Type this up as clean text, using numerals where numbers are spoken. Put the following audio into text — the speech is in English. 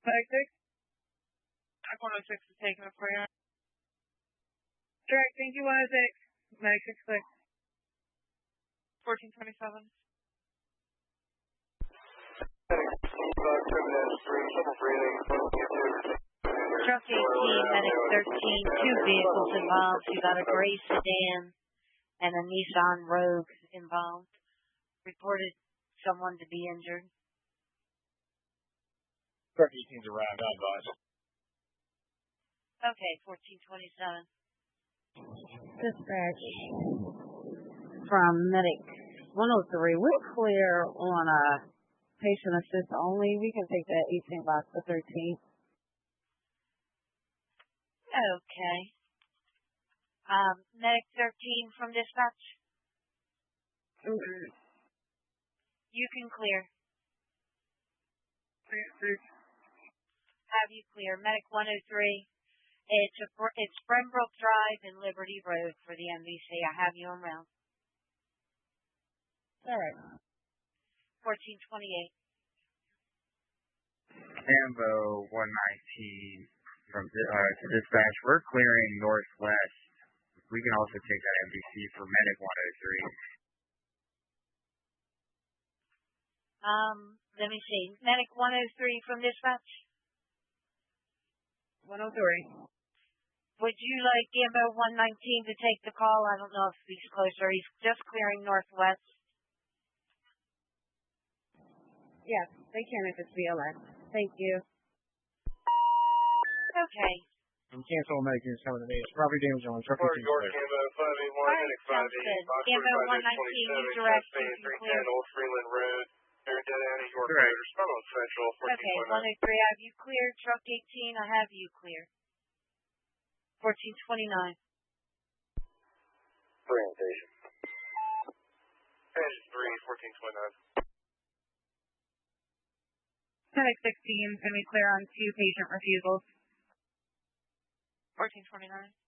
Medic 6. Track 106 is taking it for you. Track, thank you, 106. Medic 6 clear. 1427. Truck 18, Medic 13, two vehicles involved. You got a gray sedan and a Nissan Rogue involved. Reported someone to be injured. Truck 18's around, I'm advised. Okay, 1427. Dispatch from Medic 103. We're clear on patient assist only. We can take that 18 box to 13. Okay. Medic 13 from dispatch. Okay. You can clear. Clear. Have you clear. Medic 103. It's Brembrook Drive and Liberty Road for the MVC. I have you on round. All right. 1428. Cambo 119 from to dispatch. We're clearing northwest. We can also take that MVC for Medic 103. Let me see. Medic 103 from dispatch. 103. Would you like Cambo 119 to take the call? I don't know if he's closer. He's just clearing northwest. Yes, they can if it's BLS. Thank you. Okay. I'm cancel Medic units coming to me. It's property damage on truck 18 clear. Cambo 581, Medic 580, Cambo 119, you direct. You can clear. Old Freeland Road. They're dead end of York Road. Respond on Central 1429. Okay, 103, have you cleared? Truck 18, I have you clear. 1429. Orientation. Engine 3, 1429. Medic 16 is going to be clear on 2 patient refusals. 1429.